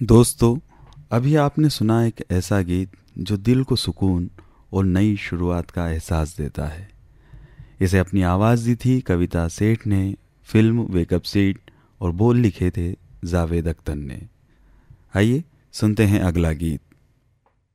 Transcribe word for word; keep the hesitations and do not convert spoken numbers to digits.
दोस्तों, अभी आपने सुना एक ऐसा गीत जो दिल को सुकून और नई शुरुआत का एहसास देता है। इसे अपनी आवाज़ दी थी कविता सेठ ने, फिल्म वेकअप सीट और बोल लिखे थे जावेद अख्तर ने। आइए सुनते हैं अगला गीत।